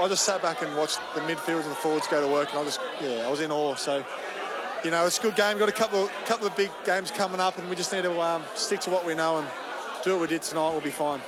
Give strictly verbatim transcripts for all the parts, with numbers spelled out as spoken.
I just sat back and watched the midfielders and the forwards go to work, and I just, yeah, I was in awe. So, you know, it's a good game. We've got a couple of, couple of big games coming up, and we just need to um, stick to what we know and do what we did tonight. We'll be fine.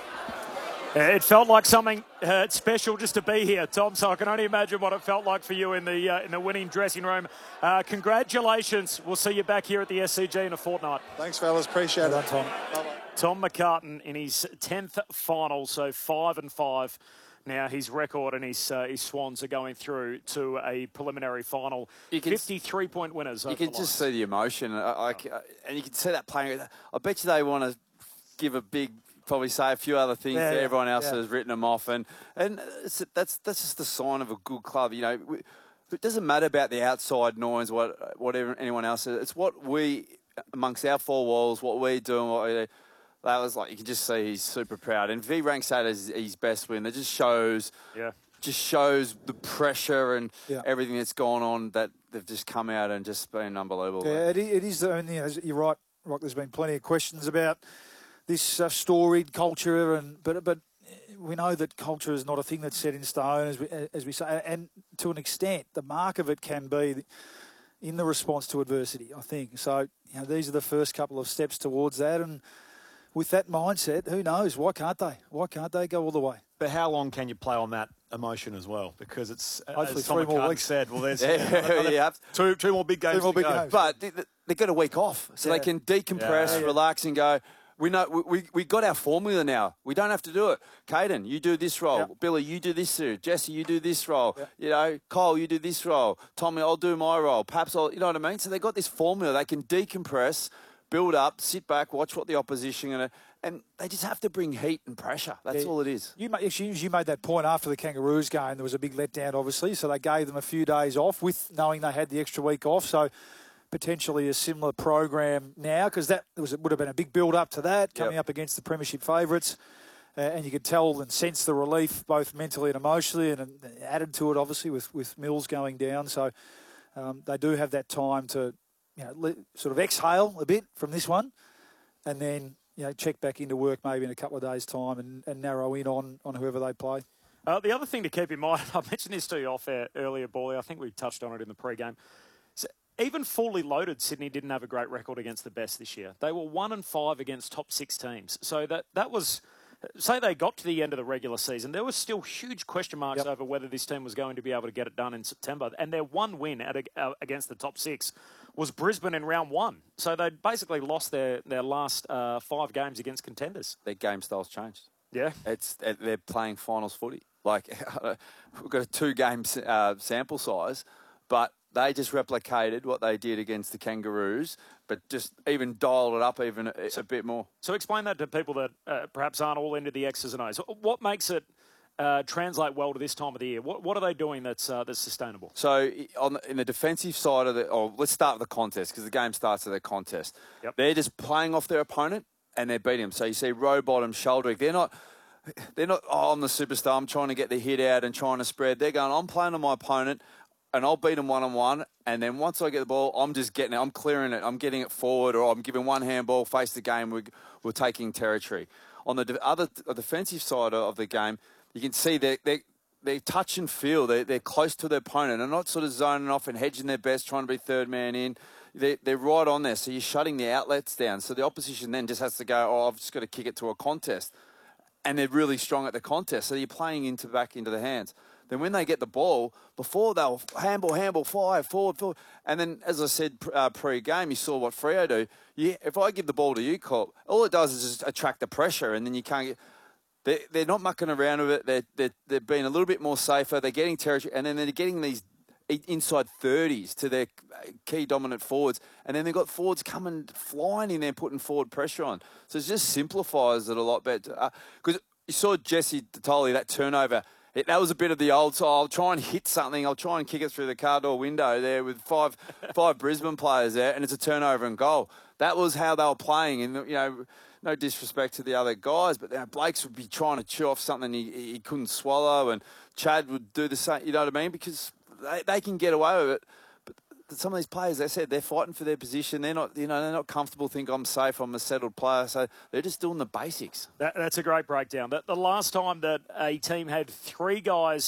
It felt like something uh, special just to be here, Tom, so I can only imagine what it felt like for you in the uh, in the winning dressing room. Uh, congratulations. We'll see you back here at the S C G in a fortnight. Thanks, fellas. Appreciate well it. Tom. Bye-bye. Tom McCartin in his tenth final, so five and five. Now his record and his uh, his Swans are going through to a preliminary final. fifty-three point winners. You can just see the emotion, I, I, and you can see that playing. I bet you they want to give a big... probably say a few other things yeah, that yeah, everyone else yeah. has written them off, and and it's, that's that's just the sign of a good club. You know, we, it doesn't matter about the outside noise, what whatever anyone else says. It's what we amongst our four walls, what we're doing. What we, that was like you can just see he's super proud, and V ranks that as his best win. It just shows, yeah, just shows the pressure and yeah. everything that's gone on that they've just come out and just been unbelievable. Yeah, it, it is. I mean, you know, you're right, Rock. There's been plenty of questions about this uh, storied culture, and but but we know that culture is not a thing that's set in stone, as we as we say, and to an extent, the mark of it can be in the response to adversity. I think so. You know, these are the first couple of steps towards that, and with that mindset, who knows? Why can't they? Why can't they go all the way? But how long can you play on that emotion as well? Because it's hopefully as Tom three more weeks. Said, well, there's yeah, another, yeah. two two more big games. Two more to big go. games. But they, they got a week off, so yeah. they can decompress, Yeah. relax, and go. We know we, we we got our formula now. We don't have to do it. Caden, you do this role. Yep. Billy, you do this role. Jesse, you do this role. Yep. You know, Cole, you do this role. Tommy, I'll do my role. Perhaps I'll, you know what I mean? So they got this formula. They can decompress, build up, sit back, watch what the opposition and and they just have to bring heat and pressure. That's Yeah. all it is. You, ma- actually, you made that point after the Kangaroos game. There was a big letdown, obviously, so they gave them a few days off with knowing they had the extra week off. So potentially a similar program now, because that was it would have been a big build up to that coming Yep. up against the premiership favourites, uh, and you could tell and sense the relief both mentally and emotionally, and, and added to it obviously with with Mills going down. So um, they do have that time to you know let, sort of exhale a bit from this one, and then you know check back into work maybe in a couple of days' time and, and narrow in on on whoever they play. Uh, the other thing to keep in mind, I mentioned this to you off air earlier, Bally. I think we touched on it in the pre-game. So even fully loaded, Sydney didn't have a great record against the best this year. They were one and five against top six teams. So that that was, say they got to the end of the regular season, there was still huge question marks Yep. over whether this team was going to be able to get it done in September. And their one win at a, uh, against the top six was Brisbane in round one. So they basically lost their their last uh, five games against contenders. Their game style's changed. Yeah, It's they're playing finals footy. Like we've got a two game uh, sample size, but they just replicated what they did against the Kangaroos, but just even dialed it up even a, a bit more. So explain that to people that uh, perhaps aren't all into the X's and O's. What makes it uh, translate well to this time of the year? What what are they doing that's uh, that's sustainable? So on the, in the defensive side of the, or let's start with the contest because the game starts at the contest. Yep. They're just playing off their opponent and they're beating them. So you see Rowbottom, Sheldrick, they're not. They're not, oh, I'm the superstar, I'm trying to get the hit out and trying to spread. They're going, I'm playing on my opponent and I'll beat them one-on-one. And then once I get the ball, I'm just getting it. I'm clearing it. I'm getting it forward or I'm giving one handball, face the game. We're, we're taking territory. On the de- other the defensive side of the game, you can see they're, they're, they touch and feel. They're, they're close to their opponent. They're not sort of zoning off and hedging their best, trying to be third man in. They're, they're right on there. So you're shutting the outlets down. So the opposition then just has to go, oh, I've just got to kick it to a contest. And they're really strong at the contest. So you're playing into back into the hands. Then when they get the ball, before they'll handball, handball, fire, forward, forward. And then, as I said uh, pre-game, you saw what Freo do. You, if I give the ball to you, Cole, all it does is just attract the pressure, and then you can't get... They're, they're not mucking around with it. They're, they're, they're being a little bit more safer. They're getting territory, and then they're getting these inside thirties to their key dominant forwards. And then they've got forwards coming, flying in there, putting forward pressure on. So it just simplifies it a lot better. Because uh, you saw Jesse Tatoli, that turnover... It, that was a bit of the old, so I'll try and hit something. I'll try and kick it through the car door window there with five five Brisbane players there, and it's a turnover and goal. That was how they were playing, and you know, no disrespect to the other guys, but you know, Blakes would be trying to chew off something he, he couldn't swallow, and Chad would do the same. You know what I mean? Because they, they can get away with it. But some of these players, they said they're fighting for their position. They're not, you know, they're not comfortable. Think I'm safe. I'm a settled player. So they're just doing the basics. That, that's a great breakdown. The, the last time that a team had three guys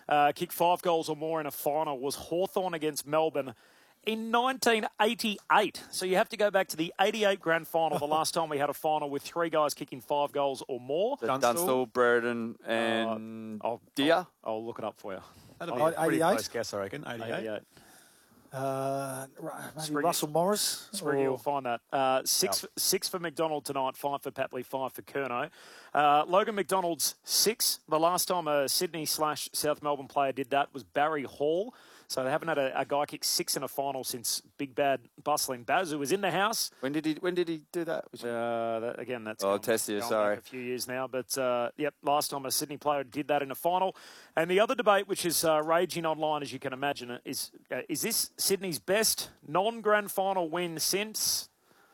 uh, kick five goals or more in a final was Hawthorn against Melbourne in nineteen eighty-eight. So you have to go back to the eighty-eight grand final, the last time we had a final with three guys kicking five goals or more. Dunstall, Dunstall Brereton, and uh, I'll, Deer. I'll, I'll look it up for you. That'll be a pretty eighty-eight? close guess, I reckon. eighty-eight. eighty-eight. Uh, maybe Spriggy. Russell Morris. Spriggy or- will find that. Uh, six, Yep. six for McDonald tonight, five for Papley, five for Curnow. Uh, Logan McDonald's six. The last time a Sydney slash South Melbourne player did that was Barry Hall. So they haven't had a, a guy kick six in a final since Big Bad Bustling Baz, who was in the house. When did he? When did he do that? Was- Uh, that, again, that's Oh, gone- Tessia, gone sorry. back a few years now. But, uh, yep, last time a Sydney player did that in a final. And the other debate, which is uh, raging online, as you can imagine, is uh, is this Sydney's best non-grand final win since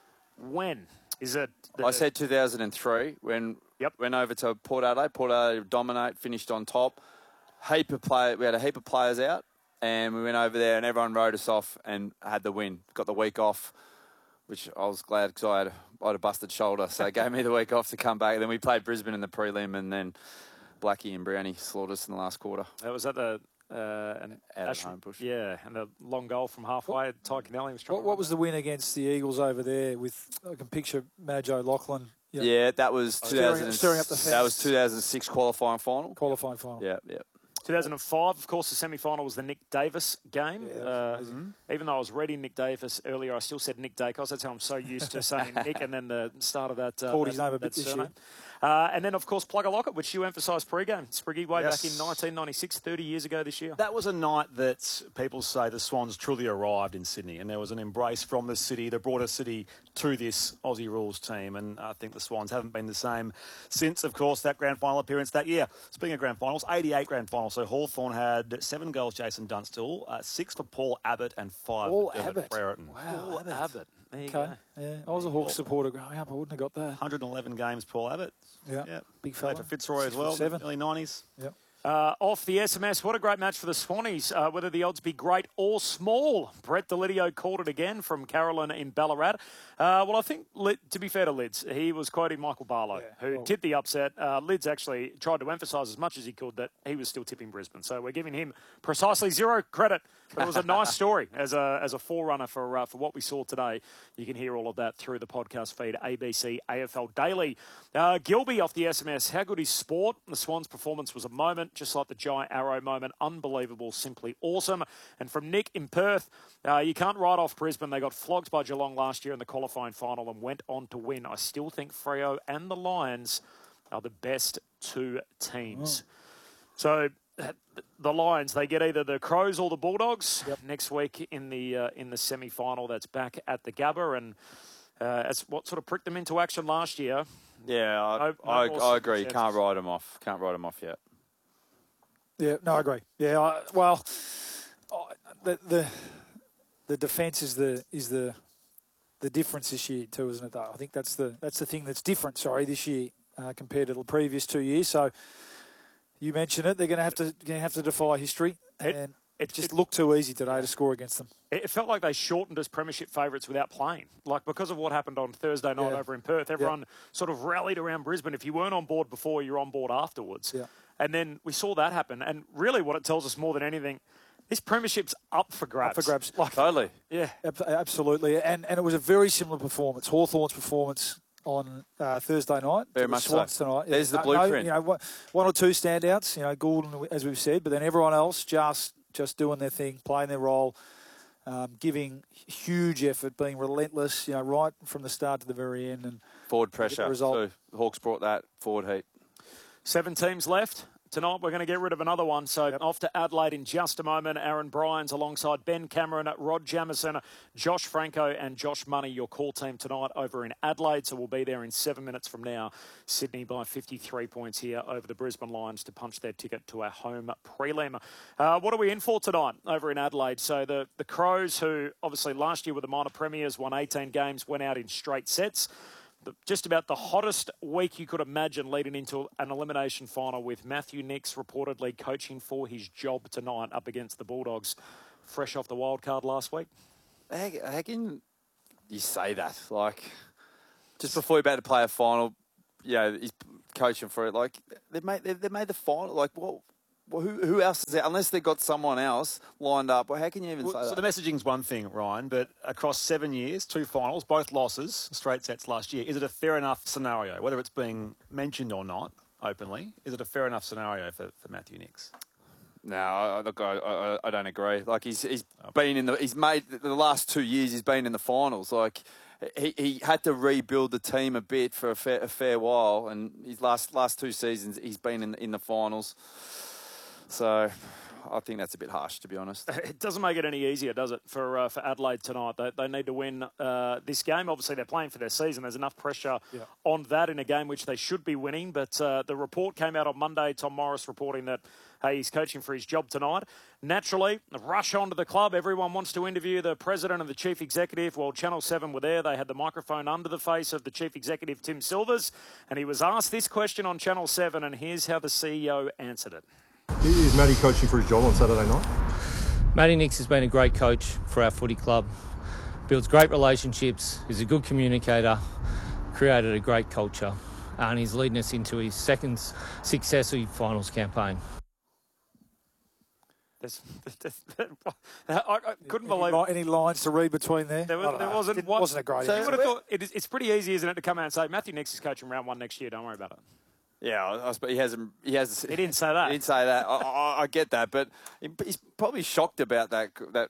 when? Is it? The, I said two thousand three when Yep. went over to Port Adelaide. Port Adelaide dominate, finished on top. Heap of play. We had a heap of players out, and we went over there, and everyone wrote us off and had the win. Got the week off, which I was glad because I had I had a busted shoulder, so it gave me the week off to come back. And then we played Brisbane in the prelim, and then Blackie and Brownie slaughtered us in the last quarter. That was at the uh, an Out of Ash- home push. Yeah, and the long goal from halfway. Ty Kennelly was trying What, to what was the win against the Eagles over there? With I can picture Madge O'Loughlin. Yeah, Yeah. that was Stirring- two thousand. stirring up the that was fence. two thousand six qualifying final. Qualifying final. Yeah, yeah. two thousand five, of course, the semi-final was the Nick Davis game. Yeah, uh, even though I was reading Nick Davis earlier, I still said Nick Dacos. That's how I'm so used to saying Nick, and then the start of that. Uh, Called his that, name a that bit this surname. year. Uh, and then, of course, Plugger Lockett, which you emphasised pre-game. Spriggy, way Yes. back in nineteen ninety-six, thirty years ago this year. That was a night that people say the Swans truly arrived in Sydney, and there was an embrace from the city, the broader city, to this Aussie Rules team. And I think the Swans haven't been the same since, of course, that grand final appearance that year. Speaking of grand finals, eighty-eight grand finals. So Hawthorn had seven goals, Jason Dunstall, uh, six for Paul Abbott, and five Paul for Dermot Abbott. Brereton. Wow, Paul Abbott. Abbott. There you Okay. go. Yeah, I was a Hawks supporter growing up. I wouldn't have got that. one hundred eleven games, Paul Abbott. Yeah, Yeah. big Played fella. for Fitzroy Six as foot well, seven. early nineties. Yeah. Uh, off the S M S, what a great match for the Swannies. Uh, whether the odds be great or small. Brett Delidio called it again from Carolyn in Ballarat. Uh, well, I think, Lid, to be fair to Lids, he was quoting Michael Barlow, Yeah, who well- tipped the upset. Uh, Lids actually tried to emphasise as much as he could that he was still tipping Brisbane. So we're giving him precisely zero credit. But it was a nice story as a as a forerunner for uh, for what we saw today. You can hear all of that through the podcast feed, A B C A F L Daily. Uh, Gilby off the S M S, how good is sport? The Swans' performance was a moment, just like the Giant Arrow moment. Unbelievable, simply awesome. And from Nick in Perth, uh, you can't write off Brisbane. They got flogged by Geelong last year in the qualifying final and went on to win. I still think Freo and the Lions are the best two teams. So uh, the Lions, they get either the Crows or the Bulldogs next week in the uh, in the semi-final. That's back at the Gabba, and uh, that's what sort of pricked them into action last year. Yeah, I, No- no I, more I agree. Can't circumstances. write them off. Can't write them off yet. Yeah, no, I agree. Yeah, I, well, I, the the the defence is the is the the difference this year too, isn't it? Though I think that's the that's the thing that's different. Sorry, this year uh, compared to the previous two years. So you mentioned it; they're going to have to going to have to defy history, It- and it it just it- looked too easy today to score against them. It it felt like they shortened as premiership favourites without playing. Like, because of what happened on Thursday night Yeah. over in Perth, everyone sort of rallied around Brisbane. If you weren't on board before, you're on board afterwards. Yeah. And then we saw that happen. And really what it tells us more than anything, this premiership's up for grabs. for grabs. Like, Totally. yeah. Ab- Absolutely, and and it was a very similar performance. Hawthorn's performance on uh, Thursday night. Very to the much so. Swans tonight. There's the No- no, blueprint. you know, one, one or two standouts. You know, Goulden, as we've said, but then everyone else just just doing their thing, playing their role, um, giving huge effort, being relentless. You know, right from the start to the very end, and Forward the pressure. result. Too. The Hawks brought that forward heat. Seven teams left. Tonight we're going to get rid of another one. So off to Adelaide in just a moment. Aaron Bryans alongside Ben Cameron, Rod Jamison, Josh Franco and Josh Money, your call team tonight over in Adelaide. So we'll be there in seven minutes from now. Sydney by fifty-three points here over the Brisbane Lions to punch their ticket to our home prelim. Uh, what are we in for tonight over in Adelaide? So the, the Crows, who obviously last year were the minor premiers, won eighteen games, went out in straight sets. Just about the hottest week you could imagine leading into an elimination final with Matthew Nicks reportedly coaching for his job tonight up against the Bulldogs, fresh off the wild card last week. How, how can you say that? Like, just before you're about to play a final, you know, he's coaching for it. Like, they've made, they've, they've made the final. Like, what? Well, who, who else is there? Unless they've got someone else lined up. Well, how can you even Well, say so that? the messaging's one thing, Ryan, but across seven years, two finals, both losses, straight sets last year, is it a fair enough scenario, whether it's being mentioned or not openly, is it a fair enough scenario for, for Matthew Nicks? No, I, look, I, I, I don't agree. Like he's he's been in the he's made the last two years. He's been in the finals. Like he, he had to rebuild the team a bit for a fair, a fair while, and his last last two seasons he's been in in the finals. So I think that's a bit harsh, to be honest. It doesn't make it any easier, does it, for uh, for Adelaide tonight? They, they need to win uh, this game. Obviously, they're playing for their season. There's enough pressure Yeah. on that in a game which they should be winning. But uh, the report came out on Monday, Tom Morris reporting that, hey, he's coaching for his job tonight. Naturally, a rush onto the club. Everyone wants to interview the president and the chief executive. Well, Channel seven were there. They had the microphone under the face of the chief executive, Tim Silvers. And he was asked this question on Channel seven, and here's how the C E O answered it. Is Matty coaching for his job on Saturday night? Matty Nicks has been a great coach for our footy club. Builds great relationships, is a good communicator, created a great culture, and he's leading us into his second successive finals campaign. There's, there's, I, I couldn't Any, believe li- any lines to read between there? There, was, I don't there know. wasn't It one. wasn't a great So you answer. would have thought it is, it's pretty easy, isn't it, to come out and say Matthew Nicks is coaching round one next year. Don't worry about it. Yeah, I, I suppose he hasn't. He has. He didn't say that. He didn't say that. I, I, I get that, but he- he's probably shocked about that that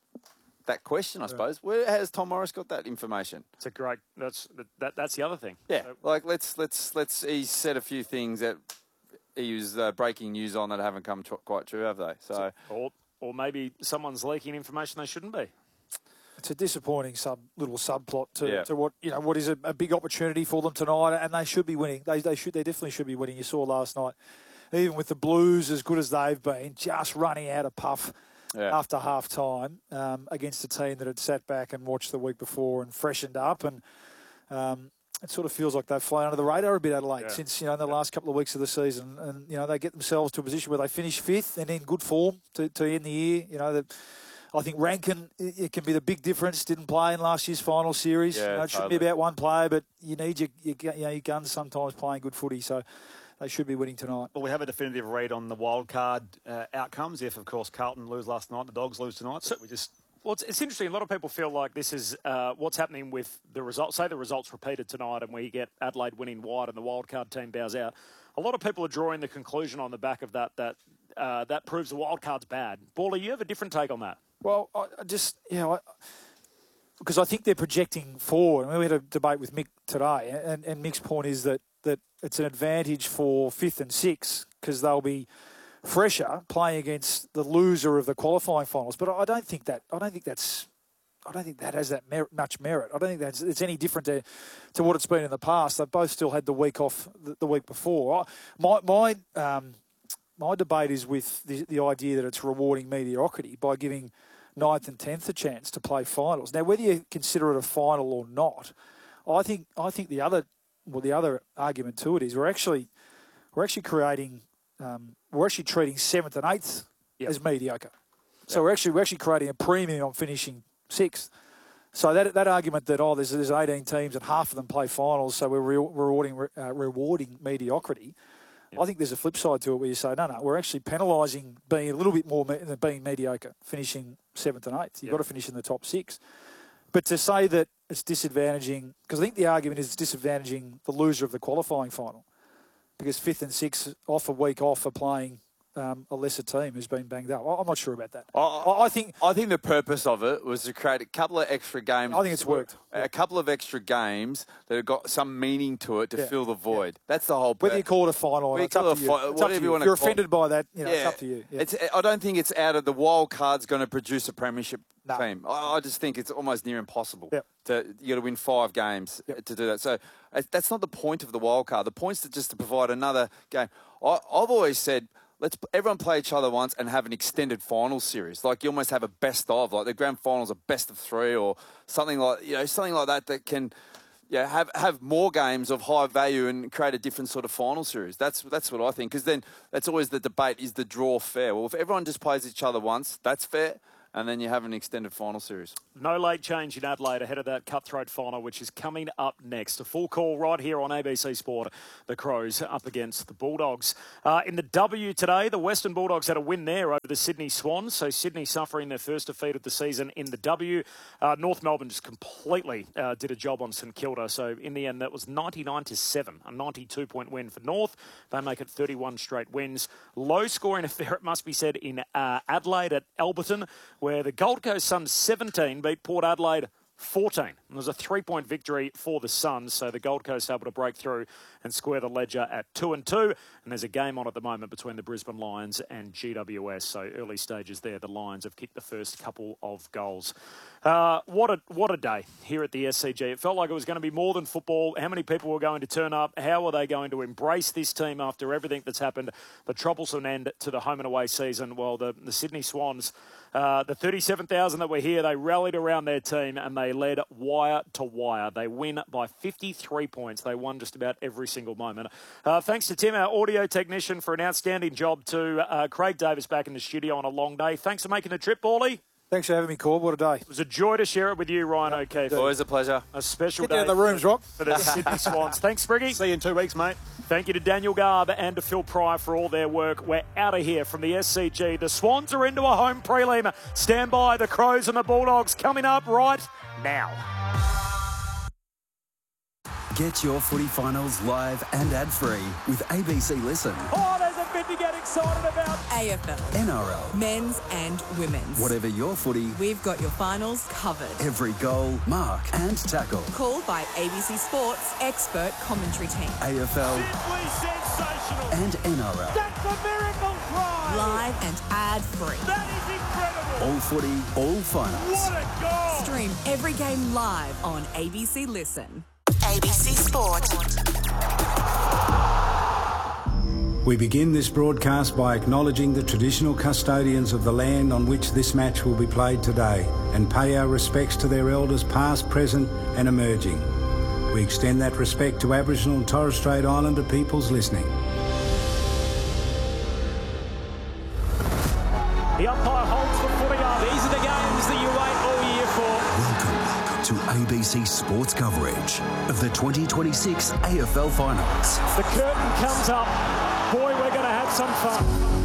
that question. I suppose. Where has Tom Morris got that information? It's a great. That's that. That's the other thing. Yeah, So, like let's let's let's. He's said a few things that he was uh, breaking news on that haven't come tr- quite true, have they? So or or maybe someone's leaking information they shouldn't be. It's a disappointing sub little subplot to, Yeah. to what you know what is a, a big opportunity for them tonight, and they should be winning. They they should they definitely should be winning. You saw last night, even with the Blues as good as they've been, just running out of puff yeah, after half time um, against a team that had sat back and watched the week before and freshened up, and um, it sort of feels like they've flown under the radar a bit, Adelaide, Yeah. since you know in the last couple of weeks of the season, and you know they get themselves to a position where they finish fifth and in good form to, to end the year. You know that. I think Rankin, it it can be the big difference. Didn't play in last year's final series. Yeah, you know, it shouldn't be totally. about one player, but you need your, your, gu- you know, your guns sometimes playing good footy. So they should be winning tonight. Well, we have a definitive read on the wild card uh, outcomes. If, of course, Carlton lose last night, the Dogs lose tonight. So we just Well, it's, it's interesting. A lot of people feel like this is uh, what's happening with the results. Say the results repeated tonight, and we get Adelaide winning wide, and the wildcard team bows out. A lot of people are drawing the conclusion on the back of that that uh, that proves the wildcard's bad. Baller, you have a different take on that. Well, I I just, you know, I, because I think they're projecting forward. I mean, we had a debate with Mick today, and, and Mick's point is that, that it's an advantage for fifth and sixth because they'll be fresher playing against the loser of the qualifying finals. But I don't think that. I don't think that's. I don't think that has that mer- much merit. I don't think that's it's any different to, to what it's been in the past. They've both still had the week off the, the week before. I, my my um, my debate is with the, the idea that it's rewarding mediocrity by giving ninth and tenth a chance to play finals. Now, whether you consider it a final or not, I think I think the other well the other argument to it is we're actually we're actually creating um, we're actually treating seventh and eighth Yep. as mediocre. So we're actually we're actually creating a premium on finishing sixth. So that that argument that oh there's there's eighteen teams and half of them play finals, so we're re- rewarding uh, rewarding mediocrity. I think there's a flip side to it where you say, no, no, we're actually penalising being a little bit more me- than being mediocre, finishing seventh and eighth. You've Yep. got to finish in the top six. But to say that it's disadvantaging, because I think the argument is it's disadvantaging the loser of the qualifying final, because fifth and sixth off a week off are playing um, a lesser team who's been banged up. I- I'm not sure about that. I, I, I think I think the purpose of it was to create a couple of extra games. I think it's worked. A couple of extra games that have got some meaning to it to Yeah. fill the void. That's the whole. whether pur- you call it a final or Whether not, you it's up call to it a you. fi- It's up whatever to you you. wanna If you're call it. offended by that, you know, it's up to you. Yeah. It's. I don't think it's out of the wild card's going to produce a premiership No. team. I, I just think it's almost near impossible. Yep. To you got to win five games Yep. to do that. So uh, that's not the point of the wild card. The point's to just to provide another game. I, I've always said. Let's everyone play each other once and have an extended final series. Like you almost have a best of, like the grand finals, a best of three, or something like you know something like that that can, yeah, have have more games of high value and create a different sort of final series. That's that's what I think. Because then that's always the debate: is the draw fair? Well, if everyone just plays each other once, that's fair. and then you have an extended final series. No late change in Adelaide ahead of that cutthroat final, which is coming up next. A full call right here on A B C Sport. The Crows up against the Bulldogs. Uh, in the W today, the Western Bulldogs had a win there over the Sydney Swans. So Sydney suffering their first defeat of the season in the W. Uh, North Melbourne just completely uh, did a job on St Kilda. So in the end, that was ninety-nine to seven, a ninety-two point win for North. They make it thirty-one straight wins. Low scoring affair, it must be said, in uh, Adelaide at Alberton, where the Gold Coast Suns seventeen beat Port Adelaide fourteen. It was a three-point victory for the Suns, so the Gold Coast able to break through and square the ledger at two and two. And there's a game on at the moment between the Brisbane Lions and G W S. So early stages there, the Lions have kicked the first couple of goals. Uh, what a what a day here at the S C G. It felt like it was going to be more than football. How many people were going to turn up? How are they going to embrace this team after everything that's happened? The troublesome end to the home and away season. Well, the, the Sydney Swans, uh, the thirty-seven thousand that were here, they rallied around their team and they led wire to wire. They win by fifty-three points. They won just about every single moment. Uh, thanks to Tim, our audio technician, for an outstanding job. To uh, Craig Davis back in the studio on a long day. Thanks for making the trip, Paulie. Thanks for having me, Corb. What a day. It was a joy to share it with you, Ryan O'Keefe. Always a pleasure. A special Get day down the rooms, Rock. for the Sydney Swans. Thanks, Spriggy. See you in two weeks, mate. Thank you to Daniel Garb and to Phil Pryor for all their work. We're out of here from the S C G. The Swans are into a home prelim. Stand by, the Crows and the Bulldogs coming up right now. Get your footy finals live and ad-free with A B C Listen. Oh, there's a bit to get excited about. A F L, N R L, men's and women's. whatever your footy, We've got your finals covered. every goal, mark and tackle. Called by A B C Sports expert commentary team. A F L Simply sensational. and N R L. That's a miracle try. Live and ad-free. That is incredible. All footy, all finals. What a goal. Stream every game live on A B C Listen. A B C Sport. We begin this broadcast by acknowledging the traditional custodians of the land on which this match will be played today and pay our respects to their elders past, present and emerging. We extend that respect to Aboriginal and Torres Strait Islander peoples listening. The umpire holds the footy up. These are the games that you wait all year for. Welcome to A B C Sports coverage of the twenty twenty-six A F L Finals. The curtain comes up. Boy, we're going to have some fun.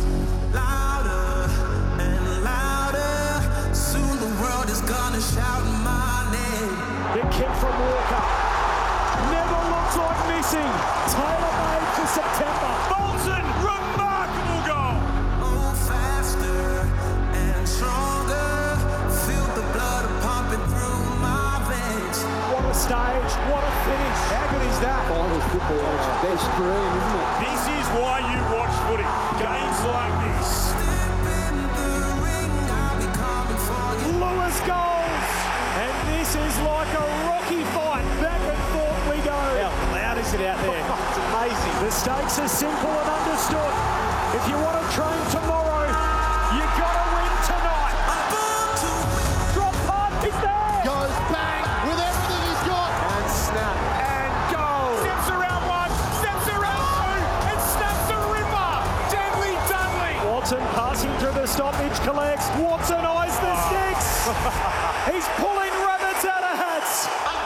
Louder and louder. Soon the world is going to shout my name. Big kick from Walker. Never looks like missing. Taylor made for September. Bolton, remarkable goal. Oh, faster and stronger. Feel the blood pumping through my veins. What a stage. What a finish. How good is that? Final football. It's best dream, isn't it? This is why you watch footy. Games like this. Step in the ring, I'll be coming for you. Lewis goals. And this is like a Rocky fight. Back and forth we go. How loud is it out there? It's amazing. The stakes are simple and understood. If you want to train tomorrow, you got to win tonight. Drop punt, it's there. Goes bang with everything he's got. And snap. And goal. Steps around one, steps around two, and snaps the ripper. Deadly Dudley. Watson passing through the stoppage, collects. Watson eyes the sticks. He's pulling rabbits out of hats.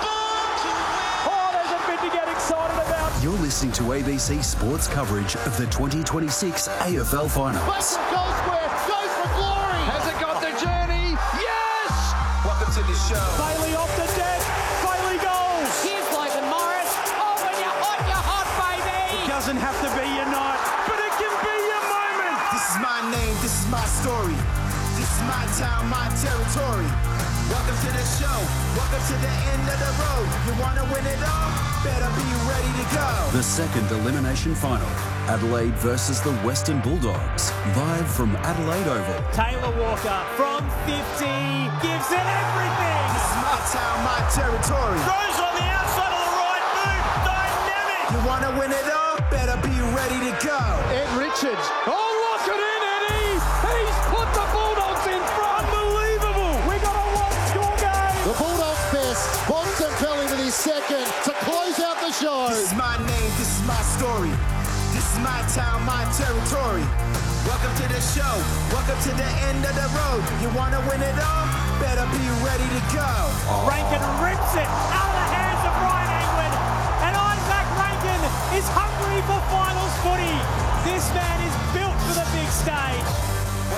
Oh, there's a bit to get excited about. You're listening to A B C Sports coverage of the twenty twenty-six A F L Finals. Goes where? Goes for glory. Has it got the journey? Yes! Welcome to the show. Bailey off the deck. Bailey goals. Here's Logan Morris. Oh, when you're hot, you're hot, baby. It doesn't have to be your night, but it can be your moment. This is my name, this is my story. This is my town, my territory. Welcome to the show. Welcome to the end of the road. You want to win it all? Better be ready to go. The second elimination final, Adelaide versus the Western Bulldogs, live from Adelaide Oval. Taylor Walker from fifty gives it everything. This is my town, my territory. Throws on the outside of the right boot. Dynamic. You want to win it all? Better be ready to go. Ed Richards. Oh, lock it in, Eddie. He's put the Bulldogs in front. Unbelievable. We got a one-score game. The Bulldogs best. Bontempelli with his second to close out the show. This is my name, this is my story. This is my town, my territory. Welcome to the show. Welcome to the end of the road. You want to win it all? Better be ready to go. Rankin rips it out of the hands of Ryan England. And Isaac Rankin is hungry for finals footy. This man is built for the big stage.